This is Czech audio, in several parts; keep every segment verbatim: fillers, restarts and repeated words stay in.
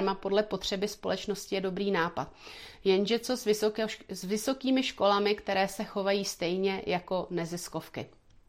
školám a podle potřeby společnosti je dobrý nápad. Jenže co s, vysoké, s vysokými školami, které se chovají stejně jako neziskovky?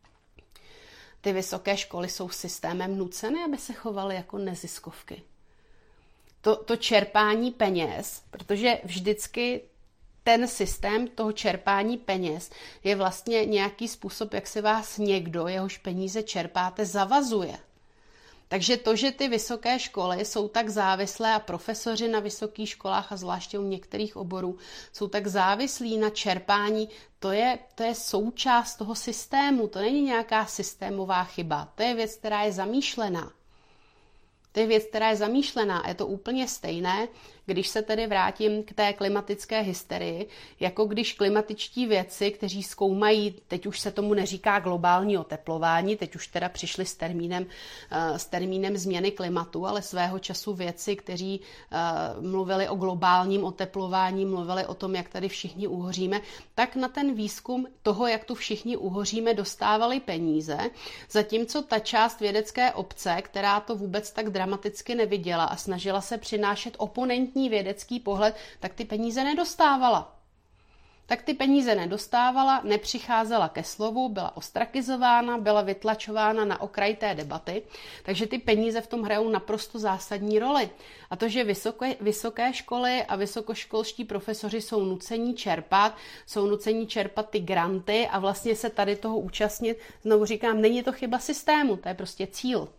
Ty vysoké školy jsou systémem nuceny, aby se chovaly jako neziskovky. To, to čerpání peněz, protože vždycky ten systém toho čerpání peněz je vlastně nějaký způsob, jak se vás někdo, jehož peníze čerpáte, zavazuje. Takže to, že ty vysoké školy jsou tak závislé a profesoři na vysokých školách a zvláště u některých oborů jsou tak závislí na čerpání, to je, to je součást toho systému, to není nějaká systémová chyba, to je věc, která je zamýšlená. To je věc, která je zamýšlená a je to úplně stejné, když se tedy vrátím k té klimatické hysterii, jako když klimatičtí vědci, kteří zkoumají, teď už se tomu neříká globální oteplování, teď už teda přišli s termínem, s termínem změny klimatu, ale svého času vědci, kteří mluvili o globálním oteplování, mluvili o tom, jak tady všichni uhoříme, tak na ten výzkum toho, jak tu všichni uhoříme, dostávali peníze, zatímco ta část vědecké obce, která to vůbec tak dramaticky neviděla a snažila se přinášet oponentní vědecký pohled, tak ty peníze nedostávala. Tak ty peníze nedostávala, nepřicházela ke slovu, byla ostrakizována, byla vytlačována na okraj té debaty, takže ty peníze v tom hrajou naprosto zásadní roli. A to, že vysoké, vysoké školy a vysokoškolští profesoři jsou nucení čerpat, jsou nucení čerpat ty granty a vlastně se tady toho účastnit, znovu říkám, není to chyba systému, to je prostě cíl.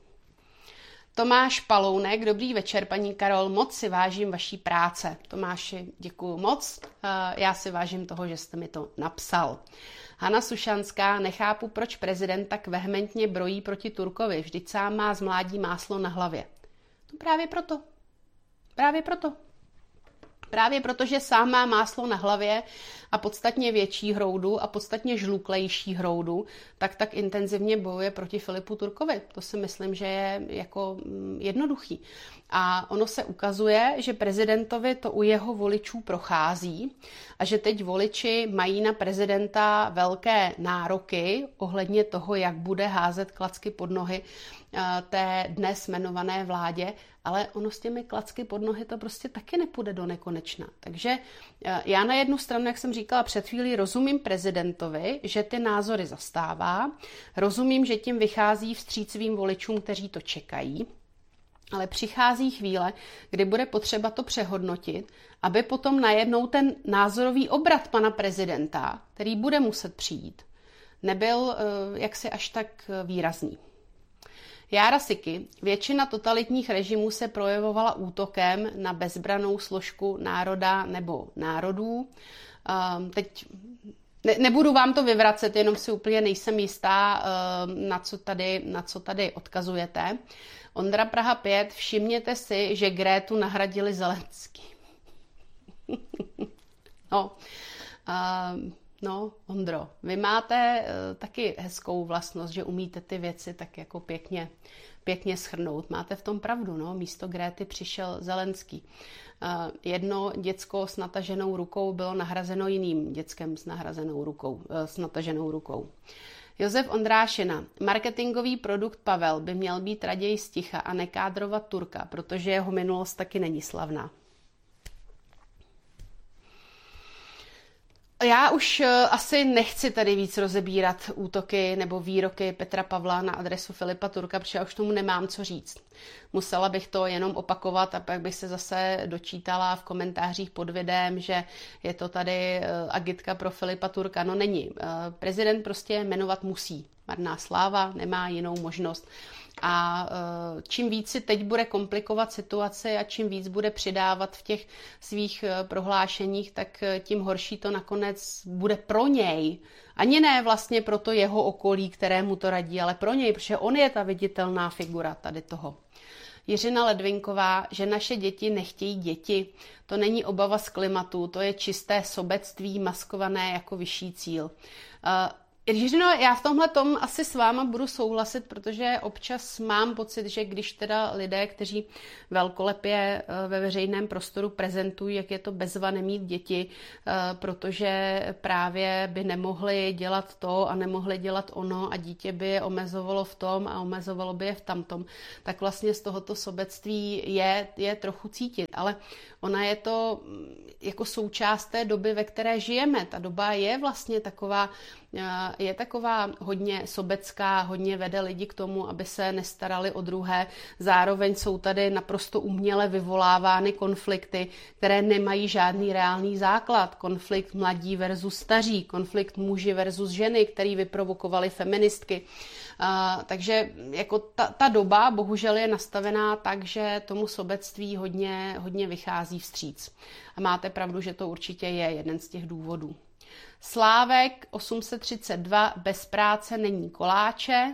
Tomáš Palounek, dobrý večer, paní Karol, moc si vážím vaší práce. Tomáši, děkuju moc, já si vážím toho, že jste mi to napsal. Hana Sušanská, nechápu, proč prezident tak vehementně brojí proti Turkovi, vždyť sám má z mládí máslo na hlavě. No právě proto, právě proto. Právě protože sám má máslo na hlavě a podstatně větší hroudu a podstatně žluklejší hroudu, tak tak intenzivně bojuje proti Filipu Turkovi. To si myslím, že je jako jednoduchý. A ono se ukazuje, že prezidentovi to u jeho voličů prochází a že teď voliči mají na prezidenta velké nároky ohledně toho, jak bude házet klacky pod nohy té dnes jmenované vládě, ale ono s těmi klacky pod nohy to prostě taky nepůjde do nekonečna. Takže já na jednu stranu, jak jsem říkala před chvílí, rozumím prezidentovi, že ty názory zastává, rozumím, že tím vychází vstříc svým voličům, kteří to čekají, ale přichází chvíle, kdy bude potřeba to přehodnotit, aby potom najednou ten názorový obrat pana prezidenta, který bude muset přijít, nebyl jaksi až tak výrazný. Jára Siky, většina totalitních režimů se projevovala útokem na bezbranou složku národa nebo národů. Teď ne, nebudu vám to vyvracet, jenom si úplně nejsem jistá, na co tady, na co tady odkazujete. Ondra Praha pět, všimněte si, že Grétu nahradili Zelenský. no, uh, no, Ondro, vy máte uh, taky hezkou vlastnost, že umíte ty věci tak jako pěkně, pěkně shrnout. Máte v tom pravdu, no, místo Gréty přišel Zelenský. Uh, jedno děcko s nataženou rukou bylo nahrazeno jiným děckem s nahrazenou rukou, uh, s nataženou rukou. Josef Ondrášina. Marketingový produkt Pavel by měl být raději sticha a nekádrovat Turka, protože jeho minulost taky není slavná. Já už asi nechci tady víc rozebírat útoky nebo výroky Petra Pavla na adresu Filipa Turka, protože já už tomu nemám co říct. Musela bych to jenom opakovat a pak bych se zase dočítala v komentářích pod videem, že je to tady agitka pro Filipa Turka. No není. Prezident prostě jmenovat musí. Marná sláva, nemá jinou možnost. A čím víc si teď bude komplikovat situaci a čím víc bude přidávat v těch svých prohlášeních, tak tím horší to nakonec bude pro něj. Ani ne vlastně pro to jeho okolí, kterému to radí, ale pro něj, protože on je ta viditelná figura tady toho. Jiřina Ledvinková, že naše děti nechtějí děti. To není obava z klimatu, to je čisté sobectví maskované jako vyšší cíl. Když no, já v tomhle tom asi s váma budu souhlasit, protože občas mám pocit, že když teda lidé, kteří velkolepě ve veřejném prostoru prezentují, jak je to bezva nemít děti, protože právě by nemohli dělat to a nemohli dělat ono a dítě by je omezovalo v tom a omezovalo by je v tamtom, tak vlastně z tohoto sobectví je, je trochu cítit. Ale ona je to jako součást té doby, ve které žijeme. Ta doba je vlastně taková, je taková hodně sobecká, hodně vede lidi k tomu, aby se nestarali o druhé. Zároveň jsou tady naprosto uměle vyvolávány konflikty, které nemají žádný reálný základ. Konflikt mladí versus staří, konflikt muži versus ženy, který vyprovokovali feministky. Uh, takže jako ta, ta doba bohužel je nastavená tak, že tomu sobectví hodně, hodně vychází vstříc. A máte pravdu, že to určitě je jeden z těch důvodů. Slávek osm set třicet dva, bez práce není koláče.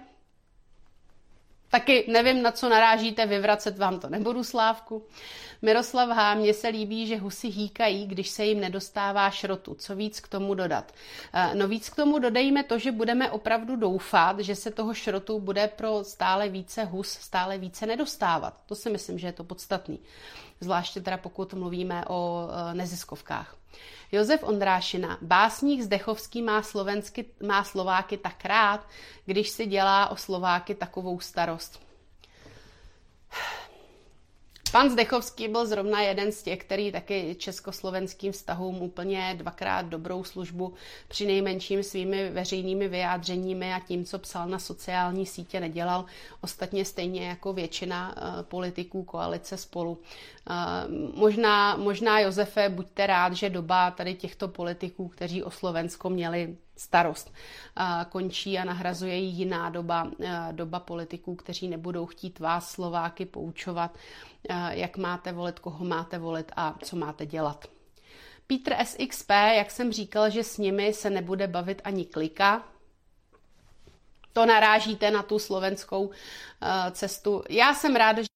Taky nevím, na co narážíte, vyvracet vám to nebudu, Slávku. Miroslav H. Mně se líbí, že husy hýkají, když se jim nedostává šrotu. Co víc k tomu dodat? No víc k tomu dodejme to, že budeme opravdu doufat, že se toho šrotu bude pro stále více hus stále více nedostávat. To si myslím, že je to podstatný. Zvláště teda pokud mluvíme o neziskovkách. Josef Ondrášina. Básník Zdechovský má, slovensky, má Slováky tak rád, když si dělá o Slováky takovou starost. Pan Zdechovský byl zrovna jeden z těch, který taky československým vztahům úplně dvakrát dobrou službu při nejmenším svými veřejnými vyjádřeními a tím, co psal na sociální sítě, nedělal. Ostatně stejně jako většina uh, politiků koalice Spolu. Uh, možná, možná, Josefe, buďte rád, že doba tady těchto politiků, kteří o Slovensko měli starost, končí a nahrazuje ji jiná doba, doba politiků, kteří nebudou chtít vás, Slováky, poučovat, jak máte volit, koho máte volit a co máte dělat. Petr S X P, jak jsem říkal, že s nimi se nebude bavit ani klika. To narážíte na tu slovenskou cestu. Já jsem ráda, že